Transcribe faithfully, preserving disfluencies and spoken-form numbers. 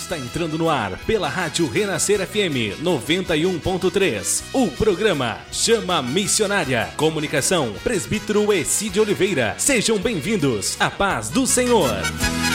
Está entrando no ar pela Rádio Renascer F M noventa e um ponto três. O programa Chama Missionária. Comunicação, Presbítero Essídio Oliveira. Sejam bem-vindos. A paz do Senhor.